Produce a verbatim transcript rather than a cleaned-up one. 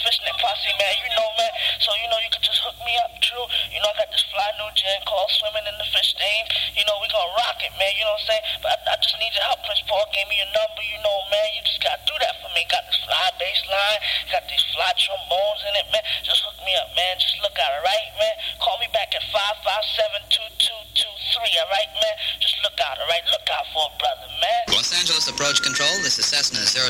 fishnet posse, man. You know, man. So, you know, you could just hook me up, true. You know, I got this fly new gin called Swimming in the Fish Stain. You know, we gonna rock it, man. You know what I'm saying? But I, I just need your help. Prince Paul gave me your number, you know, man. You just gotta do that for me. Got this fly bass line, got these fly trombones in it, man. Just hook me up, man. Just look out, all right, man? Call me back at five five seven, two two two three, all right, man? Just look out, all right? Look out for a brother, man. Los Angeles approach control, this is Cessna zero.